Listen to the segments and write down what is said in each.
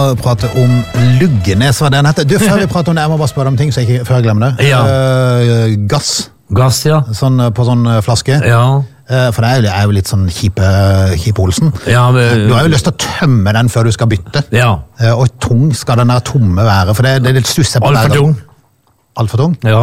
prate om Luggenes, hva den heter. Du, før vi prater om det, jeg må bare spørre om ting, så før jeg glemmer det. Ja. Gass, ja. Sånn på sånn flaske. Ja. For det er jo litt sånn kjipe Olsen. Ja, du har jo lyst til å tømme den før du skal bytte. Ja. Og tung skal den der tomme være, for det er litt stusset på Alt for tung. Alt for tung? Ja,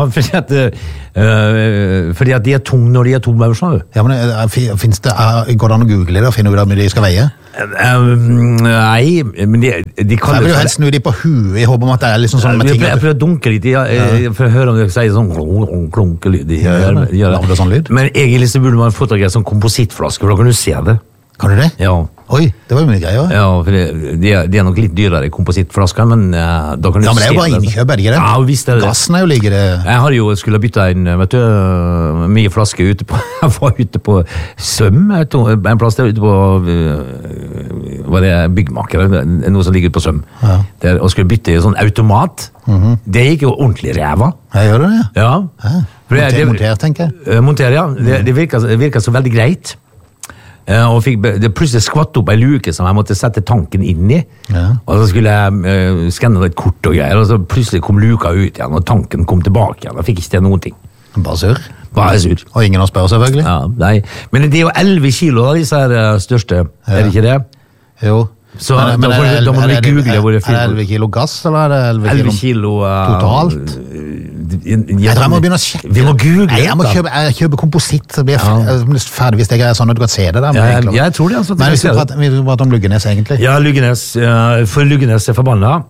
fordi at de er tung når de er tomme. Ja, men går det an å google det og finne ut hvor mye de skal veie? Nei, men de kan... Jeg vil jo helst snu de på huet i håp om at det er liksom sånn med ting... Jeg prøver å dunke litt, for å høre om de sier sånn klunkelyd. Lager det sånn lyd? Men egentlig så burde man fotografere sånn komposittflaske, for da kan du se det. Kan du det? Ja. Oi, det var jo mye greier. Ja, for de er nok litt dyrere i komposittflasker, men da kan du se det. Ja, men det er jo bare innkjøp, er det ikke det? Ja, visst er det. Gassen er jo like det. Jeg har jo skulle bytte inn, vet du, mye flasker ute på, jeg var ute på Søm, en plass der ute på, var det byggmaker, noe som ligger ute på Søm, der, og skulle bytte i sånn automat. Det gikk jo ordentlig ræva. Jeg gjør det, ja. Monter, tenker jeg. Monter, ja. Det virker så veldig greit. Og det plutselig skvatt opp en luke som jeg måtte sette tanken inn i, og så skulle jeg skanne et kort og greier, og så plutselig kom luka ut igjen, og tanken kom tilbake igjen, og fikk ikke til noen ting. Bare sur? Bare sur. Og ingen å spørre, selvfølgelig? Ja, nei. Men det er jo 11 kilo av disse her største, er det ikke det? Jo. Så da må vi google hvor det finner. Er det 11 kilo gass, eller er det 11 kilo totalt? Jeg tror jeg må begynne å sjekke. Vi må google. Nei, jeg må kjøpe kompositt, så blir jeg ferdig hvis det er sånn at du kan se det der. Jeg tror det. Altså, men vi skal prate om Luggenes, egentlig. Ja, Luggenes. For Luggenes er forbannet.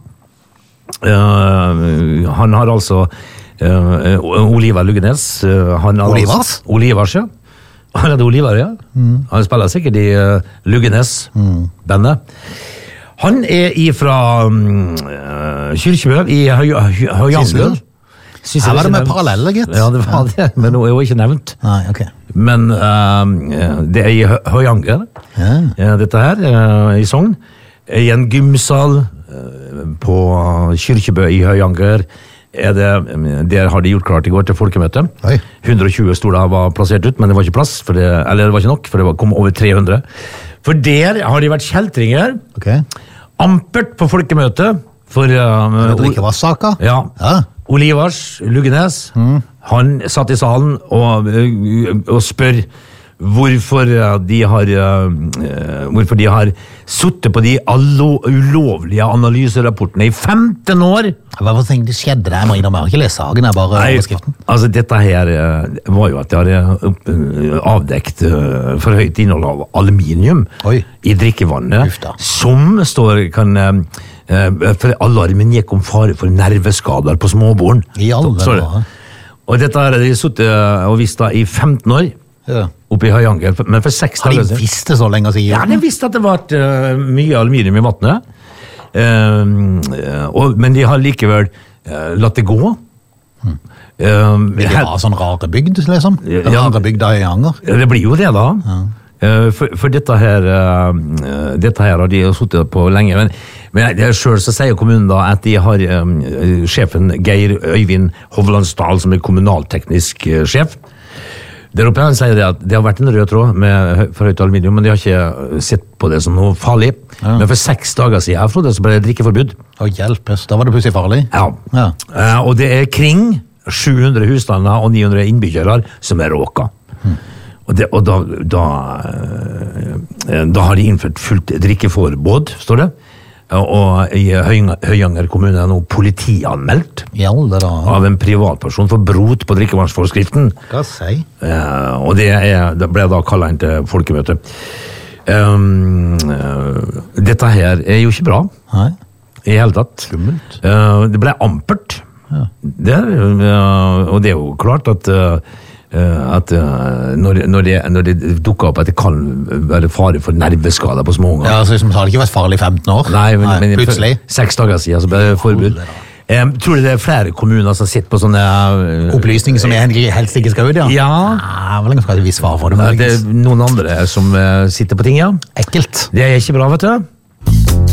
Han har altså Oliver Luggenes. Olivers? Olivers, ja. Han heter Oliver, ja. Han spiller sikkert i Luggenes-bandet. Han er fra Kyrkjebø i Høyanger. Her var det med paralleller, gitt. Ja, det var det, men nå er jo ikke nevnt. Nei, ok. Men det er i Høyanger, dette her, i Sogn. I en gymsal på Kyrkjebø i Høyanger. Der har de gjort klart i går til folkemøte. 120 stoler var plassert ut, men det var ikke plass, eller det var ikke nok, for det kom over 300. For der har de vært kjeltringer. Ampert på folkemøte. Det ikke var saka? Ja. Olivers Luggenes, han satt i salen og spør hvorfor de har suttet på de ulovlige analyserapportene i 15 år. Hva tenkte det skjedde der? Jeg må ikke lese saken, jeg bare overskriften. Altså, dette her var jo at de har avdekt for høyt innhold av aluminium i drikkevannet, som for alarmen gikk om fare for nerveskader på småbarn. I alle dager. Og dette har de suttet og visst da i 15 år. Oppe i Høyanger, men for 6 dager siden. Har de visst det så lenge siden? Ja, de visste at det var mye aluminium i vannet. Men de har likevel latt det gå. Vil det ha sånn rare bygd, liksom? Rare bygd av Høyanger? Det blir jo det da. For dette her har de suttet på lenge, men selv så sier kommunen da at de har sjefen Geir Øyvind Hovlandsdal som er kommunalteknisk sjef. Der oppe han sier det at det har vært en rød tråd med for høyt aluminium, men de har ikke sett på det som noe farlig. Men for 6 dager siden så ble det drikkeforbud. Hjelpes, da var det plutselig farlig. Ja. Og det er kring 700 husstander og 900 innbyggere som er råka. Og da har de innført fullt drikkeforbud, står det. Og i Høyanger kommune er nå politianmeldt av en privatperson for brot på drikkevannsforskriften. Hva sier? Og det ble da kallet inn til folkemøte. Dette her er jo ikke bra. Nei. I hele tatt. Skummelt. Det ble ampert. Og det er jo klart at når det dukker opp at det kan være fare for nerveskader på små unger. Ja, så har det ikke vært farlig i 15 år? Nei, men plutselig. 6 dager siden så ble det forbud. Tror du det er flere kommuner som sitter på sånne opplysninger som jeg helst ikke skal ut, ja? Hvor lenge skal vi svare for det? Det er noen andre som sitter på ting, ja. Ekkelt. Det er ikke bra, vet du.